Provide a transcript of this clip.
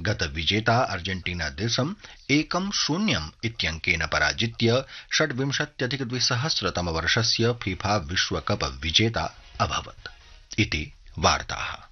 गतविजेता Argentina देशं 1-0 इत्यंकेन पराजित्य 26+200 तमवर्षस्य फीफा विश्वकप विजेता अभवत् इति वार्ताः।